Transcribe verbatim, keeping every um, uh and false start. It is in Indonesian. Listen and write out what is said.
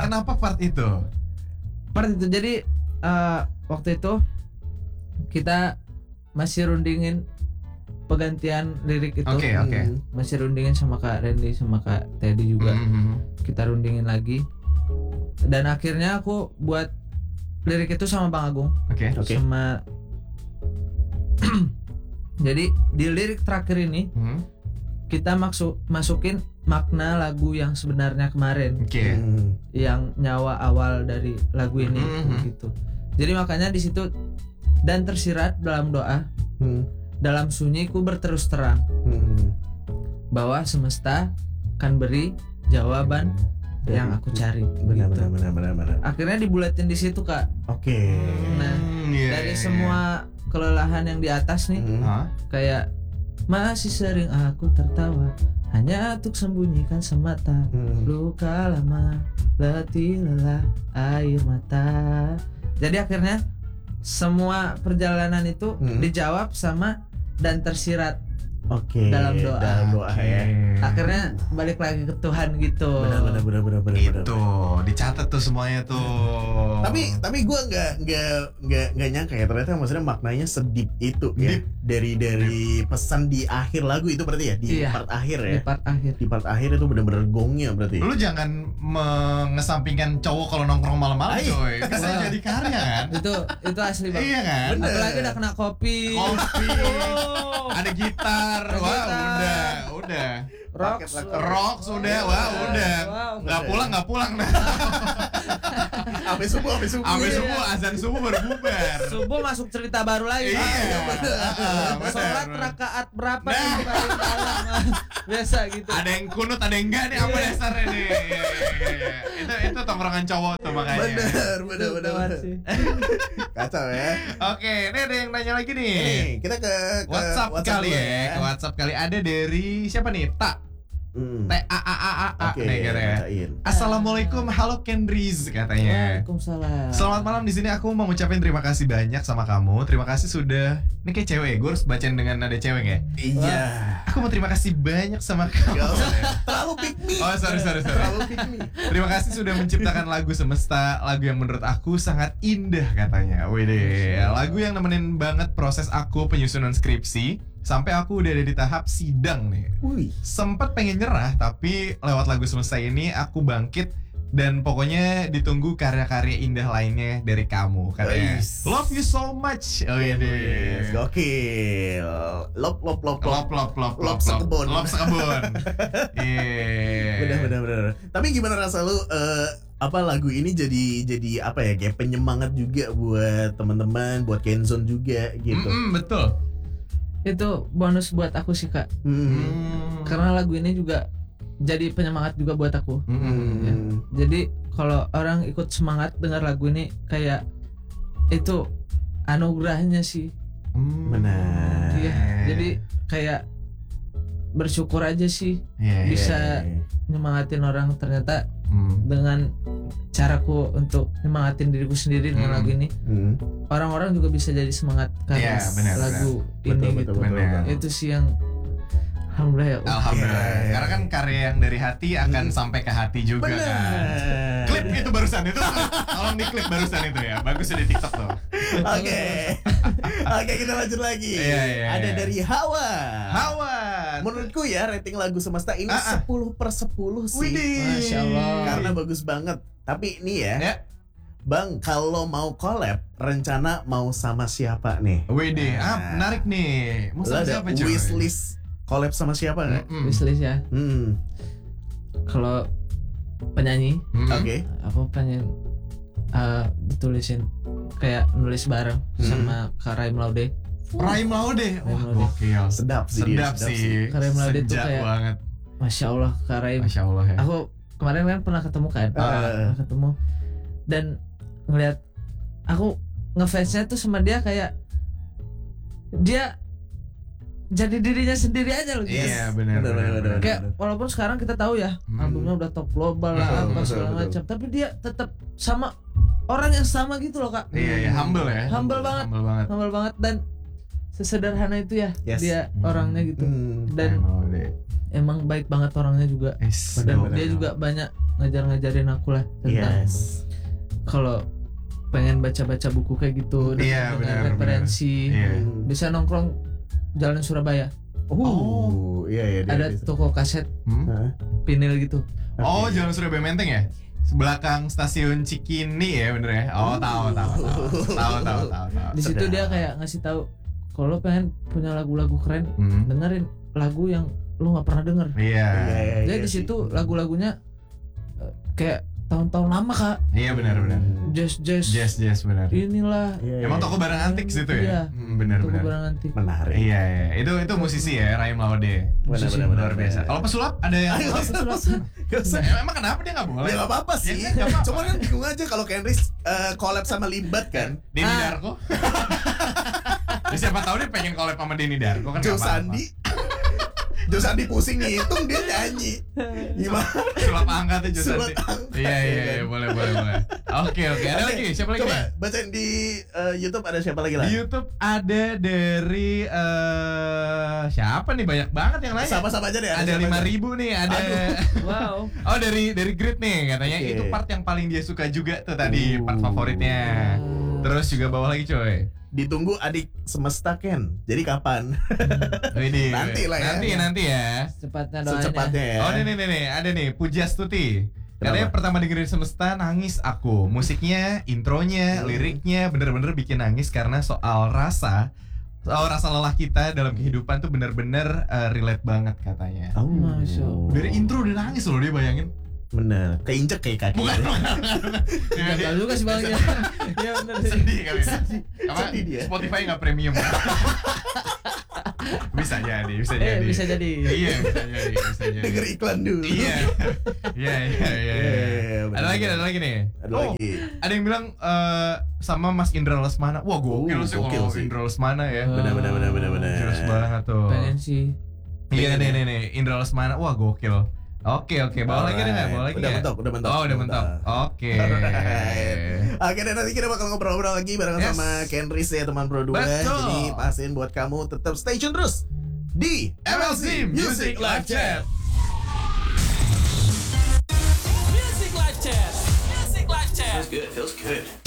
Kenapa part itu? Part itu jadi uh, waktu itu kita masih rundingin penggantian lirik itu. Oke, okay, oke. Okay. Masih rundingin sama Kak Randy sama Kak Teddy juga. Mm-hmm. Kita rundingin lagi. Dan akhirnya aku buat lirik itu sama Bang Agung. Oke. Okay. Okay. Sama jadi di lirik terakhir ini hmm. kita maksud masukin makna lagu yang sebenarnya kemarin. Oke. Okay. Yang nyawa awal dari lagu ini hmm. gitu. Jadi makanya di situ dan tersirat dalam doa. Hmm. Dalam sunyiku berterus terang. Hmm. Bahwa semesta kan beri jawaban hmm. yang aku cari. Benar, gitu. benar, benar, benar. Akhirnya dibulatin di situ, Kak. Oke. Okay. Nah, yeah. dari semua kelelahan yang di atas nih, hmm. kayak masih sering aku tertawa hanya untuk sembunyikan semata hmm. luka lama, letih lelah air mata. Jadi akhirnya semua perjalanan itu hmm. dijawab sama dan tersirat. Oke. Okay, dalam doa. Dalam doa okay. ya. Akhirnya balik lagi ke Tuhan gitu. Benar benar benar benar benar. Itu dicatat tuh semuanya tuh. Tapi tapi gue nggak nggak nggak nggak nyangka ya ternyata maksudnya maknanya sedip itu ya. Deep. Dari dari Deep. Pesan di akhir lagu itu berarti ya di iya, part akhir ya. Di part akhir. Di part akhir itu benar-benar gongnya berarti. Lu jangan mengesampingkan cowok kalau nongkrong malam-malam coy. Bisa jadi karya kan? Itu itu asli banget. Iya kan? Bener. Apalagi udah kena kopi. Kopi. oh. Ada gitar. Wah, udah, udah. Rock, rock sudah, wah udah. Nggak pulang, nggak pulang dah. Sampai subuh, sampai subuh. Sampai subuh, azan subuh baru bubar. Subuh masuk cerita baru lagi. Iya. Sholat rakaat berapa nih paling malam? Biasa gitu. Ada yang kunut, ada yang enggak nih, apa dasarnya nih? Iya, iya, iya. Itu itu tongkrongan cowok tuh makanya. Bener, bener, bener. Kacau ya. Oke, ini ada yang nanya lagi nih. Nih, kita ke, ke WhatsApp, WhatsApp kali ya. ya. Ke WhatsApp kali ada dari siapa nih? Tak. Hmm. T A A A A A nih katanya. Assalamualaikum, halo Kendriz katanya. Waalaikumsalam. Selamat malam, di sini aku mau ngucapin terima kasih banyak sama kamu. Terima kasih sudah. Ini kayak cewek, gue harus bacain dengan nada cewek ya. Iya. Aku mau terima kasih banyak sama kamu. Terlalu pick me. Oh sorry sorry sorry. Terlalu pick me. Terima kasih sudah menciptakan lagu Semesta, lagu yang menurut aku sangat indah katanya. Wede, lagu yang nemenin banget proses aku penyusunan skripsi. Sampai aku udah ada di tahap sidang nih. Wih. Sempet pengen nyerah, tapi lewat lagu Semesta ini aku bangkit. Dan pokoknya ditunggu karya-karya indah lainnya dari kamu katanya. Yes. Love you so much. Oh iya deh. Gokil. Lop lop lop lop lop lop lop sekebun. Lop sekebun. Iya. Bener bener bener. Tapi gimana rasa lu uh, apa lagu ini jadi jadi apa ya kayak penyemangat juga buat teman-teman, buat Kenzone juga gitu. Mm-mm, betul. Itu bonus buat aku sih Kak. Hmm. Karena lagu ini juga jadi penyemangat juga buat aku. Hmm. Ya. Jadi kalau orang ikut semangat dengar lagu ini kayak itu anugerahnya sih. Hmm. Benar. Iya. Jadi kayak bersyukur aja sih yeah, bisa yeah, yeah. nyemangatin orang ternyata hmm. dengan caraku untuk nyemangatin diriku sendiri dengan hmm. lagu ini hmm. orang-orang juga bisa jadi semangat karena yeah, bener, lagu bener. ini betul, gitu betul, betul, betul. Itu sih yang alhamdulillah ya. Alhamdulillah. Yeah, yeah. Karena kan karya yang dari hati akan hmm. sampai ke hati juga bener. Kan. Klip itu barusan itu. Tolong di klip barusan itu ya. Bagus di TikTok tuh. Oke. Oke, kita lanjut lagi. Yeah, yeah, Ada yeah. dari Hawa. Hawa. Menurutku ya rating lagu Semesta ini uh-uh. sepuluh per sepuluh sih. Widih. Masya Allah. Karena bagus banget. Tapi ini ya. Yeah. Bang, kalau mau collab, rencana mau sama siapa nih? Widih, nah. ah, menarik nih. Mau sama siapa cuy? Wishlist collab sama siapa nggak? Mm-hmm. Wishlist ya. Hmm. Kalau penyanyi, mm-hmm. oke. Okay. Aku pengen uh, ditulisin kayak nulis bareng mm-hmm. sama Kak Raim Laude. Raim Laude, wah gokil. Sedap sih. Sedap dia, sih. Kak Raim Laude tuh kayak banget. Masya Allah Kak Raim. Masya Allah ya. Aku kemarin kan pernah ketemu kan, uh. pernah ketemu dan ngeliat aku ngefansnya tuh sama dia kayak dia jadi dirinya sendiri aja loh guys. Iya benar benar. Kayak walaupun sekarang kita tahu ya hmm. albumnya udah top global lah apa segala macam, tapi dia tetap sama orang yang sama gitu loh Kak. Iya iya humble ya. Humble banget. Humble banget. Humble banget dan sesederhana itu ya yes. dia hmm. orangnya gitu. Hmm. Dan emang baik banget orangnya juga. Yes, Dan bener, dia bener. juga banyak ngajar-ngajarin aku lah tentang Yes. kalau pengen baca-baca buku kayak gitu Iya, dengan benar, referensi. Iya. Bisa nongkrong Jalan Surabaya. Oh, iya iya. dia- Ada dia- toko kaset Hmm? Hah? vinil gitu. Oh, Oke. Jalan Surabaya Menteng ya? Belakang stasiun Cikini ya, bener ya? Oh, tahu tahu tahu. Tahu tahu tahu tahu. Di situ Sedap. dia kayak ngasih tahu kalau pengen punya lagu-lagu keren, Hmm. dengerin lagu yang lu nggak pernah denger. Iya. Iya, iya, Jadi iya di sih. situ lagu-lagunya eh, kayak tahun-tahun lama kak, Iya benar benar. jazz jazz, Yes, yes benar. inilah Iya, Emang iya. toko barang antik situ ya? Iya. Hmm, benar toko benar. barang antik. Menarik. Iya, iya. Itu itu musisi ya, Rahim Laude. Benar Musisi benar benar Luar biasa. Kalau pesulap ada yang Ayo, Oh, pesulap. Gak usah. Eh, Emang kenapa dia nggak boleh? Ya gak apa-apa sih. Ya, nggak apa-apa. Cuma kan bingung aja kalau Kenris eh, collab sama Limbat kan. Denny Ah. Darko. Ya, siapa tahu dia pengen collab sama Denny Darko kan Jo nggak apa-apa. Sandi. Jo Sandi pusing ngitung dia nyanyi. Gimana? Sulap angkat ya Jo Sulap Sandi. angkat, Iya ya iya kan? iya boleh boleh boleh. Oke oke. Ada Oke, lagi? Siapa lagi Coba nih? bacain di eh, YouTube ada siapa lagi lah? Di YouTube ada dari eh siapa nih, banyak banget yang lain. Sama-sama aja deh. Ada siapa lima aja. ribu nih, ada. Wow. Oh dari dari Grid nih katanya Oke. itu part yang paling dia suka juga tuh tadi, part Uh. favoritnya. Terus juga bawah lagi coy. Ditunggu adik semesta Ken. Jadi kapan? Widih. Nanti lah ya. Nanti nanti ya. Secepatnya doanya. Secepatnya ya. Oh nih nih nih nih, ada nih Pujastuti. Katanya Kenapa? pertama dengerin Semesta nangis aku. Musiknya, intronya, Hmm. liriknya bener-bener bikin nangis karena soal rasa, soal rasa lelah kita dalam kehidupan tuh bener-bener uh, relate banget katanya. Oh. Masya Allah. Dari intro udah nangis loh dia, bayangin. Bener. Keinjek kayak kaki. Bukan, bukan, bukan. Ya, Nggak dia tahu juga sih bang. Iya benar sih. sedih kali ya. Apa? Sedih dia. Spotify nggak premium. Bisa jadi, bisa Eh jadi. bisa jadi. Iya, bisa jadi, bisa jadi. Denger iklan dulu. Iya. Iya, iya, iya. iya. bener, Ada lagi, bener. ada lagi nih. Ada Oh, lagi. ada yang bilang eh, sama Mas Indra Lesmana. Wah, gokil Uh, sih gokil kalau sih. Indra Lesmana ya. Bener bener bener bener bener. Jelas banget tuh. Pengen sih. Iya Pengen nih ya. nih nih, Indra Lesmana. Wah, gokil. Oke, oke. Bawa lagi deh nggak? Bawa lagi Udah ya? mentok, udah mentok. Oh, udah mentok. Oke. Alright. Oke, dan nanti kita bakal ngobrol-ngobrol lagi barengan Yes. sama Kenris ya teman Pro dua. Betul. Jadi pastiin buat kamu tetap stay tune terus di M L C Music Live Chat. Music Live Chat. Music Live Chat. Feels good, feels good.